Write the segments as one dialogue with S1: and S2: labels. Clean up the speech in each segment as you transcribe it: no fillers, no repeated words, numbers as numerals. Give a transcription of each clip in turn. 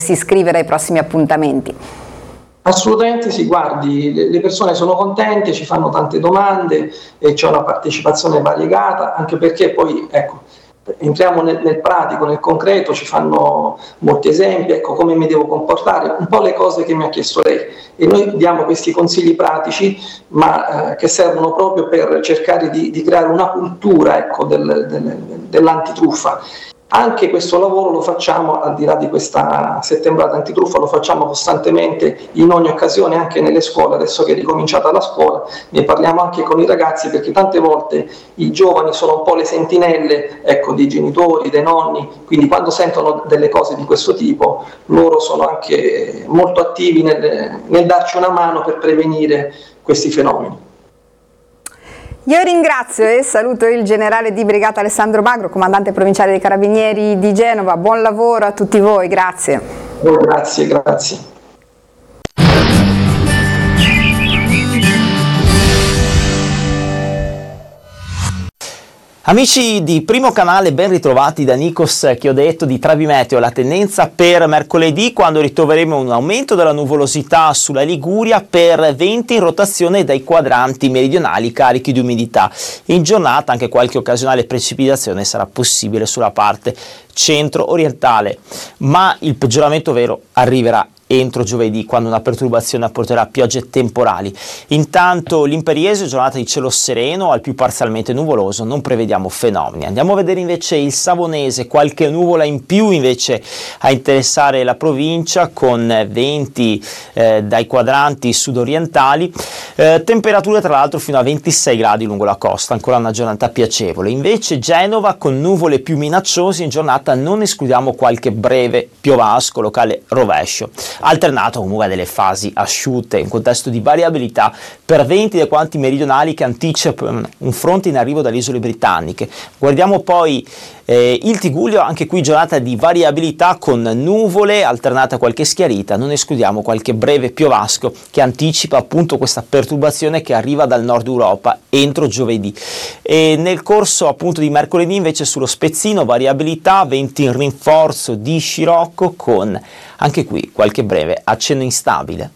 S1: iscrivere ai prossimi appuntamenti?
S2: Assolutamente sì, guardi, le persone sono contente, ci fanno tante domande e c'è una partecipazione variegata, anche perché poi, ecco, entriamo nel pratico, nel concreto, ci fanno molti esempi, ecco, come mi devo comportare, un po' le cose che mi ha chiesto lei, e noi diamo questi consigli pratici, ma che servono proprio per cercare di creare una cultura, ecco, dell'antitruffa. Anche questo lavoro lo facciamo, al di là di questa settembrata antitruffa, lo facciamo costantemente in ogni occasione, anche nelle scuole. Adesso che è ricominciata la scuola, ne parliamo anche con i ragazzi, perché tante volte i giovani sono un po' le sentinelle, ecco, dei genitori, dei nonni, quindi quando sentono delle cose di questo tipo, loro sono anche molto attivi nel darci una mano per prevenire questi fenomeni.
S1: Io ringrazio e saluto il generale di brigata Alessandro Magro, comandante provinciale dei Carabinieri di Genova. Buon lavoro a tutti voi, grazie.
S2: Grazie.
S3: Amici di Primo Canale, ben ritrovati da Nikos Chiodato di Travimeteo. La tendenza per mercoledì, quando ritroveremo un aumento della nuvolosità sulla Liguria per venti in rotazione dai quadranti meridionali carichi di umidità. In giornata anche qualche occasionale precipitazione sarà possibile sulla parte centro-orientale, ma il peggioramento vero arriverà entro giovedì, quando una perturbazione apporterà piogge temporali. Intanto l'Imperiese, giornata di cielo sereno al più parzialmente nuvoloso, non prevediamo fenomeni. Andiamo a vedere invece il Savonese, qualche nuvola in più invece a interessare la provincia, con venti dai quadranti sudorientali, temperature tra l'altro fino a 26 gradi lungo la costa, ancora una giornata piacevole. Invece Genova, con nuvole più minacciose in giornata, non escludiamo qualche breve piovasco, locale rovescio, alternato comunque a delle fasi asciutte, in contesto di variabilità per venti dai quadranti meridionali che anticipano un fronte in arrivo dalle isole britanniche. Guardiamo poi il Tigullio, anche qui giornata di variabilità con nuvole alternate a qualche schiarita, non escludiamo qualche breve piovasco che anticipa appunto questa perturbazione che arriva dal nord Europa entro giovedì. E nel corso appunto di mercoledì invece sullo Spezzino variabilità, venti in rinforzo di scirocco con anche qui qualche breve accenno instabile.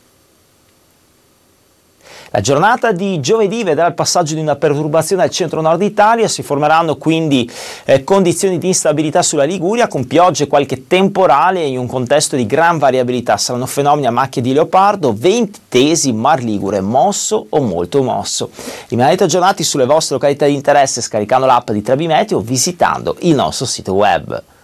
S3: La giornata di giovedì vedrà il passaggio di una perturbazione al centro-nord Italia, si formeranno quindi condizioni di instabilità sulla Liguria con piogge e qualche temporale in un contesto di gran variabilità. Saranno fenomeni a macchie di leopardo, venti tesi, Mar Ligure mosso o molto mosso. Rimanete aggiornati sulle vostre località di interesse scaricando l'app di Travimeteo o visitando il nostro sito web.